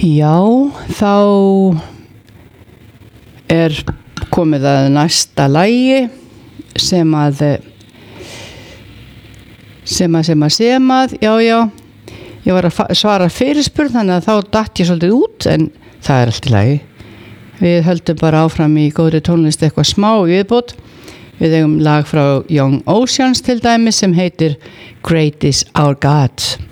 Já, þá komið að næsta lagi sem að já, ég var að svara fyrirspurn þannig að þá datt ég svolítið út en það allt í lagi. Við höldum bara áfram í góðri tónlist eitthvað smá viðbót. Við eigum lag frá Young Oceans til dæmis sem heitir Great is Our God.